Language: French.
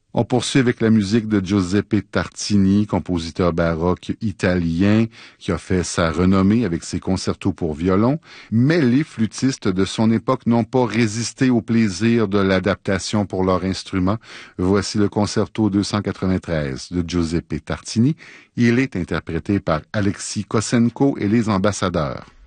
On poursuit avec la musique de Giuseppe Tartini, compositeur baroque italien qui a fait sa renommée avec ses concertos pour violon, mais les flûtistes de son époque n'ont pas résisté au plaisir de l'adaptation pour leur instrument. Voici le concerto 293 de Giuseppe Tartini. Il est interprété par Alexis Kossenko et les Ambassadeurs.